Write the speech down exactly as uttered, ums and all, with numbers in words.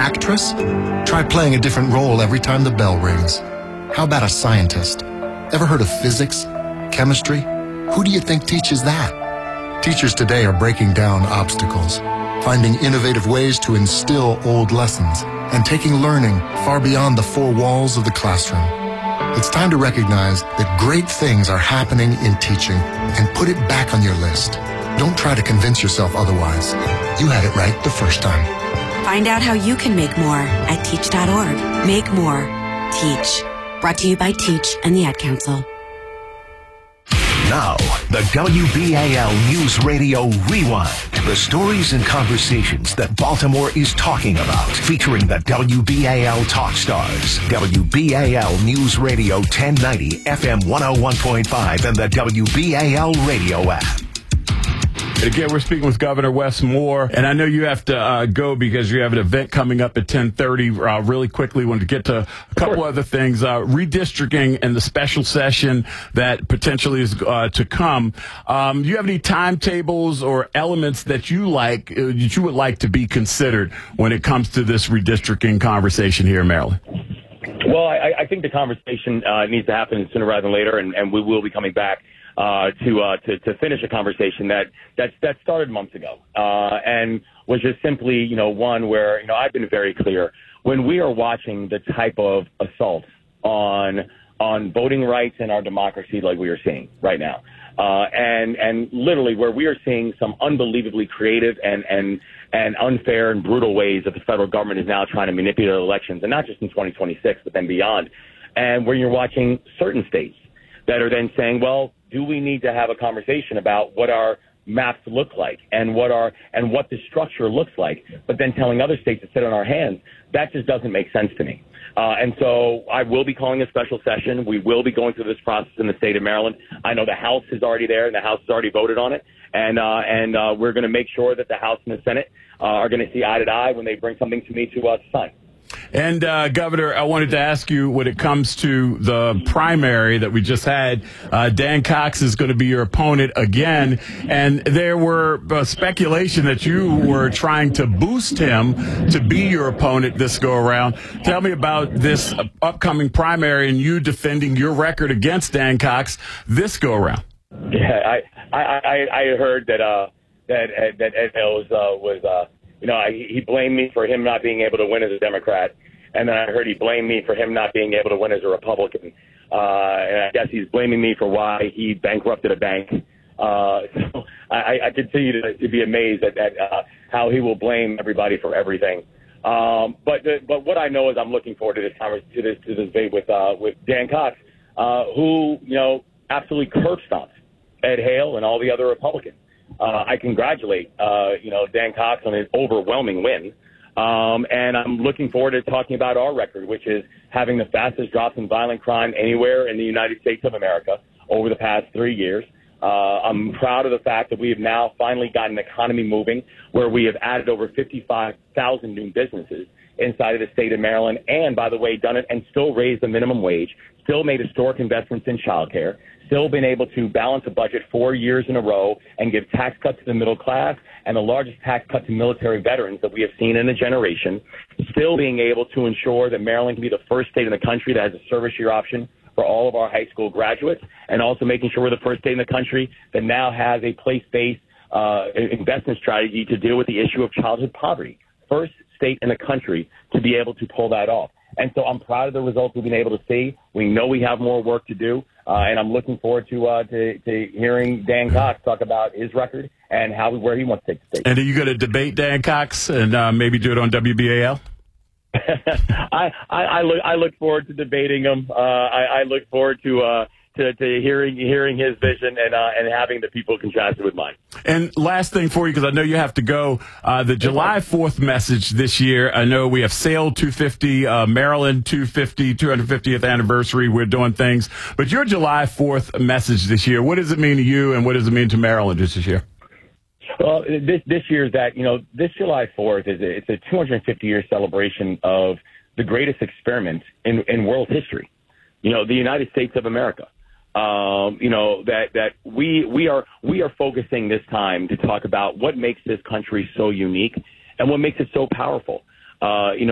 actress? Try playing a different role every time the bell rings. How about a scientist? Ever heard of physics? Chemistry? Who do you think teaches that? Teachers today are breaking down obstacles, finding innovative ways to instill old lessons, and taking learning far beyond the four walls of the classroom. It's time to recognize that great things are happening in teaching and put it back on your list. Don't try to convince yourself otherwise. You had it right the first time. Find out how you can make more at teach dot org. Make more. Teach. Brought to you by Teach and the Ad Council. Now, the W B A L News Radio Rewind. The stories and conversations that Baltimore is talking about, featuring the W B A L Talk Stars. W B A L News Radio ten ninety, F M one oh one point five, and the W B A L radio app. Again, we're speaking with Governor Wes Moore, and I know you have to uh, go because you have an event coming up at ten thirty. Uh, really quickly, wanted to get to a couple sure. other things. Uh, redistricting and the special session that potentially is uh, to come. Um, do you have any timetables or elements that you like, uh, that you would like to be considered when it comes to this redistricting conversation here in Maryland? Well, I, I think the conversation uh, needs to happen sooner rather than later, and, and we will be coming back uh, to, uh, to to finish a conversation that that that started months ago, uh, and was just simply, you know, one where, you know, I've been very clear when we are watching the type of assaults on on voting rights and our democracy like we are seeing right now, uh, and and literally where we are seeing some unbelievably creative and and and unfair and brutal ways that the federal government is now trying to manipulate elections, and not just in twenty twenty-six, but then beyond. And where you're watching certain states that are then saying, well, do we need to have a conversation about what our maps look like and what our and what the structure looks like, but then telling other states to sit on our hands? That just doesn't make sense to me. Uh, and so I will be calling a special session. We will be going through this process in the state of Maryland. I know the House is already there and the House has already voted on it. And uh, and uh, we're going to make sure that the House and the Senate uh, are going to see eye to eye when they bring something to me to uh, sign. And, uh, Governor, I wanted to ask you, when it comes to the primary that we just had, uh, Dan Cox is going to be your opponent again. And there were uh, speculation that you were trying to boost him to be your opponent this go around. Tell me about this upcoming primary and you defending your record against Dan Cox this go around. Yeah, I, I, I, I heard that, uh, that, that Ed Mills, uh, was, uh, You know, I, he blamed me for him not being able to win as a Democrat, and then I heard he blamed me for him not being able to win as a Republican. Uh, and I guess he's blaming me for why he bankrupted a bank. Uh, so I, I continue to, to be amazed at, at uh, how he will blame everybody for everything. Um, but the, but what I know is I'm looking forward to this to this to this debate with uh, with Dan Cox, uh, who you know absolutely curb stomped Ed Hale and all the other Republicans. Uh, I congratulate, uh, you know, Dan Cox on his overwhelming win. Um, and I'm looking forward to talking about our record, which is having the fastest drops in violent crime anywhere in the United States of America over the past three years. Uh, I'm proud of the fact that we have now finally gotten the economy moving, where we have added over fifty-five thousand new businesses inside of the state of Maryland. And, by the way, done it and still raised the minimum wage, still made historic investments in childcare, still been able to balance a budget four years in a row and give tax cuts to the middle class and the largest tax cut to military veterans that we have seen in a generation, still being able to ensure that Maryland can be the first state in the country that has a service year option for all of our high school graduates, and also making sure we're the first state in the country that now has a place-based uh, investment strategy to deal with the issue of childhood poverty. First state in the country to be able to pull that off. And so I'm proud of the results we've been able to see. We know we have more work to do, uh, and I'm looking forward to, uh, to to hearing Dan Cox talk about his record and how where he wants to take the state. And are you going to debate Dan Cox and uh, maybe do it on W B A L? I, I, I look I look forward to debating him. Uh, I, I look forward to. Uh, To, to hearing hearing his vision and uh, and having the people contrast it with mine. And last thing for you, because I know you have to go, uh, the July fourth message this year, I know we have SAIL two fifty, uh, Maryland two fifty, two hundred fiftieth anniversary. We're doing things. But your July fourth message this year, what does it mean to you and what does it mean to Maryland this year? Well, this this year is that, you know, this July fourth is a, it's a two hundred fifty year celebration of the greatest experiment in, in world history. You know, the United States of America. Um, you know, that, that we, we are, we are focusing this time to talk about what makes this country so unique and what makes it so powerful. Uh, you know,